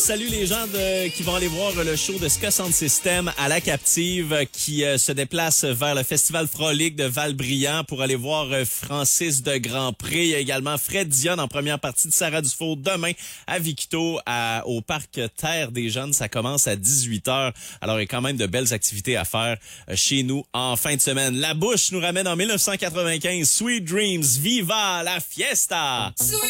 Salut les gens qui vont aller voir le show de Ska Sound System à la Captive qui se déplace vers le Festival Frolic de Val-Brillant pour aller voir Francis de Grandpré. Il y a également Fred Dion en première partie de Sarah Dufault demain à Victo au parc Terre des Jeunes. Ça commence à 18h. Alors il y a quand même de belles activités à faire chez nous en fin de semaine. La Bouche nous ramène en 1995. Sweet Dreams, Viva la Fiesta! Sweet